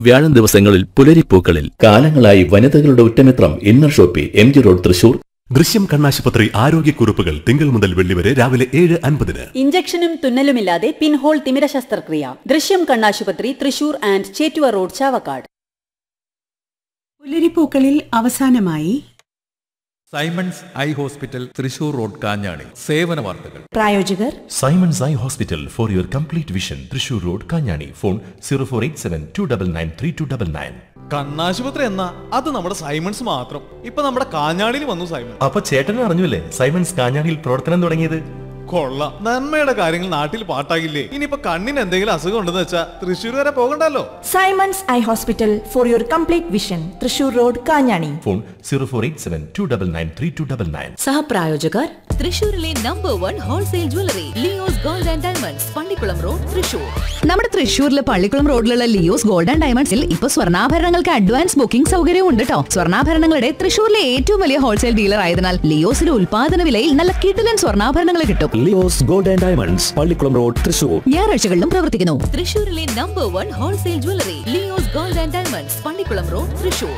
വ്യാഴം ദിവസങ്ങളിൽ പുലരിപ്പൂക്കളിൽ കാലങ്ങളായി വനിതകളുടെ ഉറ്റമിത്രം inner Shopee MG road Thrissur. ദൃശ്യം കണ്ണാശുപത്രി ആരോഗ്യക്കുറിപ്പുകൾ തിങ്കൾ മുതൽ വെള്ളി വരെ രാവിലെ 7:50. ഇഞ്ചക്ഷനും തുന്നലുമില്ലാതെ പിൻഹോൾ തിമിര ശസ്ത്രക്രിയ. ദൃശ്യം കണ്ണാശുപത്രി തൃശൂർ ആൻഡ് ചേറ്റുവ റോഡ് ചാവക്കാട്. പുലരിപ്പൂക്കളിൽ അവസാനമായി Symons eye hospital Thrissur road Kanjani സേവന വാർത്തകൾ. പ്രായോജകർ Symons eye hospital for your complete vision Thrissur road Kanjani. Phone 0487299399. കണ്ണാശുപത്രി എന്നാ അത് നമ്മുടെ സൈമൺസ് മാത്രം. ഇപ്പൊ നമ്മുടെ കാഞ്ഞാടിയിൽ വന്നു സൈമൺ. അപ്പൊ ചേട്ടനും അറിഞ്ഞല്ലേ സൈമൺസ് കാഞ്ഞാണിയിൽ പ്രവർത്തനം തുടങ്ങിയത്? കൊള്ളാം. നന്മയുടെ കാര്യങ്ങൾ നാട്ടിൽ പാട്ടാകില്ലേ? ഇനിയിപ്പോ കണ്ണിന് എന്തെങ്കിലും അസുഖം ഉണ്ടെന്ന് വെച്ചാ തൃശ്ശൂർ വരെ പോകണ്ടല്ലോ. Symons eye hospital for your complete vision Thrissur road Kanjani. Phone 0487299399. സഹപ്രായോജകർ തൃശൂരിലെ number 1 wholesale jewellery Leo's gold and diamonds, Pallikkulam road, Thrissur. നമ്മുടെ തൃശൂരിലെ പള്ളിക്കുളം റോഡിലുള്ള ലിയോസ് ഗോൾഡ് ആൻഡ് ഡയമണ്ട്സിൽ ഇപ്പൊ സ്വർണ്ണാഭരണങ്ങൾക്ക് അഡ്വാൻസ് ബുക്കിംഗ് സൗകര്യവും ഉണ്ട് കേട്ടോ. സ്വർണ്ണാഭരണങ്ങളുടെ തൃശൂരിലെ ഏറ്റവും വലിയ ഹോൾസെയിൽ ഡീലർ ആയതിനാൽ ലിയോസിന്റെ ഉൽപാദന വിലയിൽ നല്ല കിടിലൻ സ്വർണ്ണാഭരണങ്ങൾ കിട്ടും. Leo's gold and diamonds, Pallikkulam road Thrissur. ഞായറാഴ്ചകളിലും പ്രവർത്തിക്കുന്നു. തൃശൂരിലെ number 1 wholesale jewellery Leo's gold and diamonds, Pallikkulam road, Thrissur.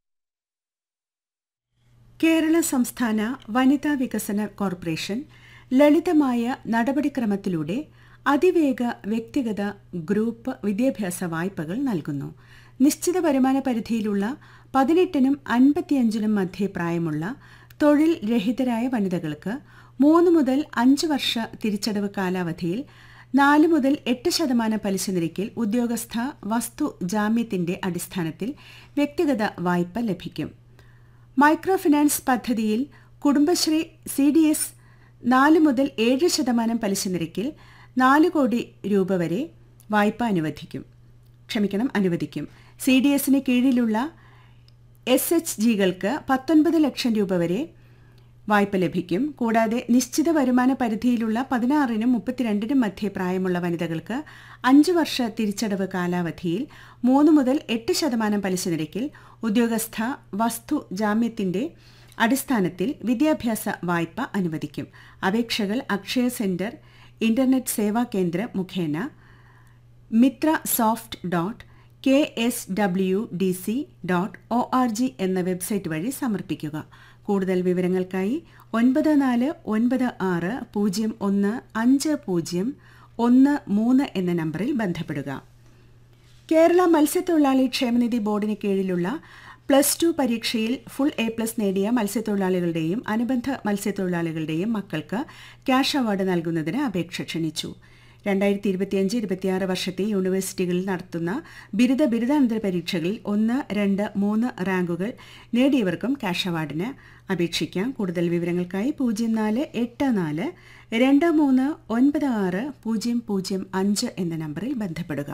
Kerala സംസ്ഥാന വനിതാ വികസന കോർപ്പറേഷൻ ലളിതമായ നടപടിക്രമത്തിലൂടെ അതിവേഗ വ്യക്തിഗത ഗ്രൂപ്പ് വിദ്യാഭ്യാസ വായ്പകൾ നൽകുന്നു. നിശ്ചിത വരുമാന പരിധിയിലുള്ള 18നും 55നും മധ്യേ പ്രായമുള്ള തൊഴിൽ രഹിതരായ വനിതകൾക്ക് 3 മുതൽ 5 വർഷ തിരിച്ചടവ് കാലാവധിയിൽ 4 മുതൽ 8% പലിശ നിരക്കിൽ ഉദ്യോഗസ്ഥ വസ്തു ജാമ്യത്തിന്റെ അടിസ്ഥാനത്തിൽ വ്യക്തിഗത വായ്പ ലഭിക്കും. മൈക്രോ ഫിനാൻസ് പദ്ധതിയിൽ കുടുംബശ്രീ CDS 4 മുതൽ 7% പലിശ നിരക്കിൽ 4 കോടി രൂപ വരെ വായ്പ അനുവദിക്കും. CDSന് കീഴിലുള്ള SHGകൾക്ക് 19 ലക്ഷം രൂപ വരെ വായ്പ ലഭിക്കും. കൂടാതെ നിശ്ചിത വരുമാന പരിധിയിലുള്ള 16നും 32നും മധ്യേ പ്രായമുള്ള വനിതകൾക്ക് 5 വർഷ തിരിച്ചടവ് കാലാവധിയിൽ 3 മുതൽ 8% പലിശ നിരക്കിൽ ഉദ്യോഗസ്ഥ വസ്തു ജാമ്യത്തിന്റെ അടിസ്ഥാനത്തിൽ വിദ്യാഭ്യാസ വായ്പ അനുവദിക്കും. അപേക്ഷകൾ അക്ഷയ സെന്റർ, ഇന്റർനെറ്റ് സേവാ കേന്ദ്രം മുഖേന mitra.soft.kswdc.org എന്ന വെബ്സൈറ്റ് വഴി സമർപ്പിക്കുക. കൂടുതൽ വിവരങ്ങൾക്കായി 9496015013 എന്ന നമ്പറിൽ ബന്ധപ്പെടുക. കേരള മത്സ്യത്തൊഴിലാളി ക്ഷേമനിധി ബോർഡിന് കീഴിലുള്ള +2 പരീക്ഷയിൽ ഫുൾ A+ നേടിയ മത്സ്യത്തൊഴിലാളികളുടെയും അനുബന്ധ മത്സ്യത്തൊഴിലാളികളുടെയും മക്കൾക്ക് ക്യാഷ് അവാർഡ് നൽകുന്നതിന് അപേക്ഷ ക്ഷണിച്ചു. 2025-26 വർഷത്തെ യൂണിവേഴ്സിറ്റികളിൽ നടത്തുന്ന ബിരുദാനന്തര പരീക്ഷകളിൽ 1, 2, 3 റാങ്കുകൾ നേടിയവർക്കും ക്യാഷ് അവാർഡിന് അപേക്ഷിക്കാം. കൂടുതൽ വിവരങ്ങൾക്കായി 048423960005 എന്ന നമ്പറിൽ ബന്ധപ്പെടുക.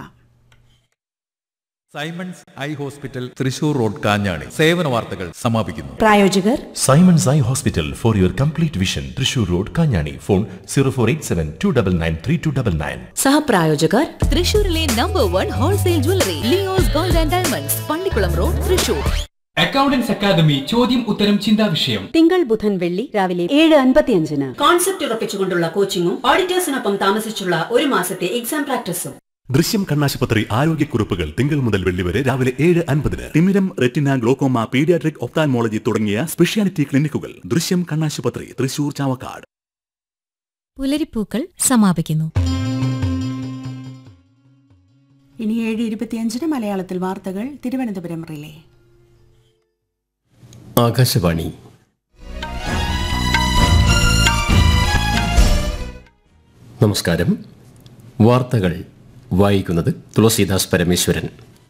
Symons eye hospital Thrissur road Kanjani സേവന വാർത്തകൾ സമാപിക്കുന്നു. പ്രായോജകർ Symons eye hospital for your complete vision Thrissur road Kanjani. Phone 0487299399. സഹപ്രായോജകർ തൃശൂരിലെ number 1 wholesale jewellery Leo's gold and diamonds, Pallikkulam road, Thrissur. Accountants academy ചോദ്യം ഉത്തരം ചിന്താ വിഷയം തിങ്കൾ ബുധൻ വെള്ളി രാവിലെ 7:55. കോൺസെപ്റ്റ് ഉറപ്പിച്ചുകൊണ്ടുള്ള കോച്ചിങ്ങും ഓഡിറ്റേഴ്സിനൊപ്പം താമസിച്ചുള്ള 1 മാസത്തെ എക്സാം പ്രാക്ടീസും. ദൃശ്യം കണ്ണാശുപത്രി ആരോഗ്യക്കുറിപ്പുകൾ തിങ്കൾ മുതൽ വെള്ളി വരെ രാവിലെ 7:50. തിമിരം, റെറ്റിന, ഗ്ലോക്കോമ, പീഡിയാട്രിക് ഒപ്താൽമോളജി തുടങ്ങിയ സ്പെഷ്യാലിറ്റി ക്ലിനിക്കുകൾ ദൃശ്യം കണ്ണാശുപത്രി തൃശൂർ ചാവക്കാട്. പുലരിപ്പൂക്കൾ സമാപിക്കുന്നു. ഇനി 7:25 മലയാളത്തിൽ വാർത്തകൾ തിരുവനന്തപുരം റിലേ. ആകാശവാണി. നമസ്കാരം. വാർത്തകൾ വായിക്കുന്നത് തുളസീദാസ് പരമേശ്വരൻ.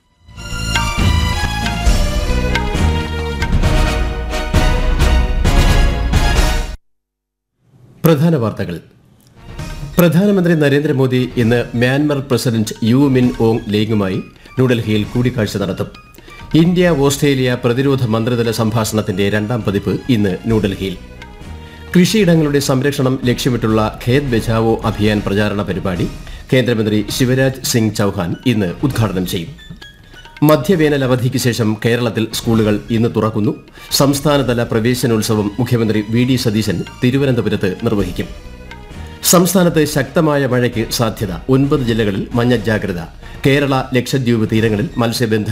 പ്രധാന വാർത്തകൾ. പ്രധാനമന്ത്രി നരേന്ദ്രമോദി ഇന്ന് മ്യാൻമർ പ്രസിഡന്റ് യു മിൻ ഓങ് ലേങ്ങുമായി ന്യൂഡൽഹിയിൽ കൂടിക്കാഴ്ച നടത്തും. ഇന്ത്യ ഓസ്ട്രേലിയ പ്രതിരോധ മന്ത്രിതല സംഭാഷണത്തിന്റെ 2ാം പതിപ്പ് ഇന്ന് ന്യൂഡൽഹിയിൽ. കൃഷിയിടങ്ങളുടെ സംരക്ഷണം ലക്ഷ്യമിട്ടുള്ള ഖേത് ബച്ചാവോ അഭിയാൻ പ്രചാരണ പരിപാടി കേന്ദ്രമന്ത്രി ശിവരാജ് സിംഗ് ചൌഹാൻ ഇന്ന് ഉദ്ഘാടനം ചെയ്യും. മധ്യവേനൽ അവധിക്ക് ശേഷം കേരളത്തിൽ സ്കൂളുകൾ ഇന്ന് തുറക്കുന്നു. സംസ്ഥാനതല പ്രവേശനോത്സവം മുഖ്യമന്ത്രി വി.ഡി. സതീശൻ തിരുവനന്തപുരത്ത് നിർവഹിക്കും. സംസ്ഥാനത്ത് ശക്തമായ മഴയ്ക്ക് സാധ്യത 9 ജില്ലകളിൽ മഞ്ഞ ജാഗ്രത കേരള ലക്ഷദ്വീപ് തീരങ്ങളിൽ മത്സ്യബന്ധനം